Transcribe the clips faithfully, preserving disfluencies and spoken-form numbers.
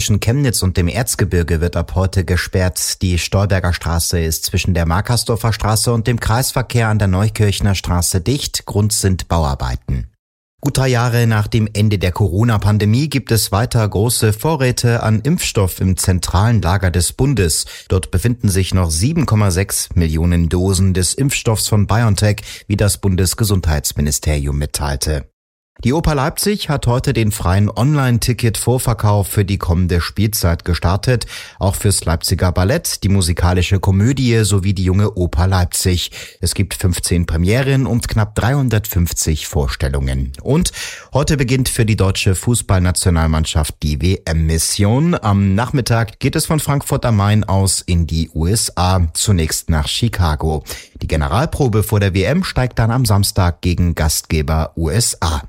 zwischen Chemnitz und dem Erzgebirge wird ab heute gesperrt. Die Stolberger Straße ist zwischen der Markersdorfer Straße und dem Kreisverkehr an der Neukirchner Straße dicht. Grund sind Bauarbeiten. Gut drei Jahre nach dem Ende der Corona-Pandemie gibt es weiter große Vorräte an Impfstoff im zentralen Lager des Bundes. Dort befinden sich noch sieben Komma sechs Millionen Dosen des Impfstoffs von BioNTech, wie das Bundesgesundheitsministerium mitteilte. Die Oper Leipzig hat heute den freien Online-Ticket-Vorverkauf für die kommende Spielzeit gestartet. Auch fürs Leipziger Ballett, die musikalische Komödie sowie die Junge Oper Leipzig. Es gibt fünfzehn Premieren und knapp dreihundertfünfzig Vorstellungen. Und heute beginnt für die deutsche Fußballnationalmannschaft die W M-Mission. Am Nachmittag geht es von Frankfurt am Main aus in die U S A, zunächst nach Chicago. Die Generalprobe vor der W M steigt dann am Samstag gegen Gastgeber U S A.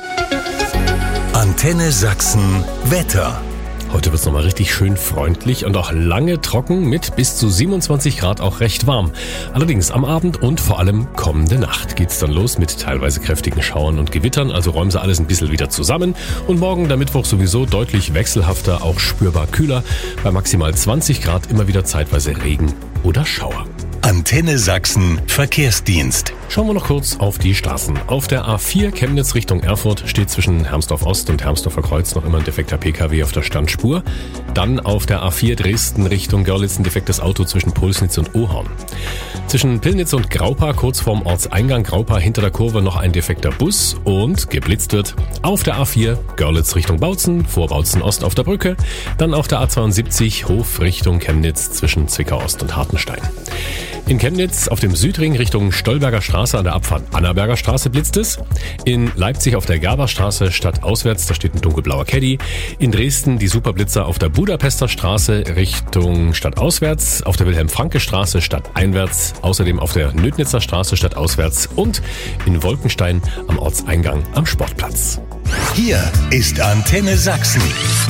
Antenne Sachsen Wetter. Heute wird's nochmal richtig schön freundlich und auch lange trocken mit bis zu siebenundzwanzig Grad auch recht warm. Allerdings am Abend und vor allem kommende Nacht geht's dann los mit teilweise kräftigen Schauern und Gewittern, also räumen Sie alles ein bisschen wieder zusammen. Und morgen, der Mittwoch, sowieso deutlich wechselhafter, auch spürbar kühler, bei maximal zwanzig Grad immer wieder zeitweise Regen oder Schauer. Antenne Sachsen Verkehrsdienst. Schauen wir noch kurz auf die Straßen. Auf der A vier Chemnitz Richtung Erfurt steht zwischen Hermsdorf Ost und Hermsdorfer Kreuz noch immer ein defekter P K W auf der Standspur. Dann auf der A vier Dresden Richtung Görlitz ein defektes Auto zwischen Pulsnitz und Ohorn. Zwischen Pillnitz und Graupa, kurz vorm Ortseingang Graupa, hinter der Kurve noch ein defekter Bus und geblitzt wird auf der A vier Görlitz Richtung Bautzen, vor Bautzen Ost auf der Brücke, dann auf der A zweiundsiebzig Hof Richtung Chemnitz zwischen Zwickau Ost und Hartenstein. In Chemnitz auf dem Südring Richtung Stolberger Straße an der Abfahrt Annaberger Straße blitzt es. In Leipzig auf der Gerberstraße stadtauswärts, da steht ein dunkelblauer Caddy. In Dresden die Superblitzer auf der Budapester Straße Richtung stadtauswärts, auf der Wilhelm-Franke-Straße stadteinwärts, außerdem auf der Nödnitzer Straße stadtauswärts und in Wolkenstein am Ortseingang am Sportplatz. Hier ist Antenne Sachsen.